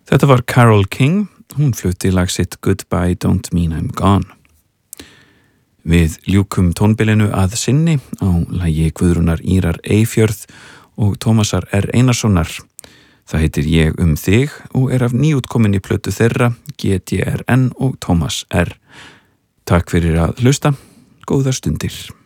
Þetta var Carole King, hún flutti lag sitt Goodbye Don't Mean I'm Gone. Við ljúkum tónbilinu að sinni á lagi Guðrúnar Ýrar Eyfjörð og Tómasar R. Einarssonar. Það heitir Ég þig og af nýútkominni plötu þeirra GTRN og Tómas R. Takk fyrir að hlusta, góðar stundir.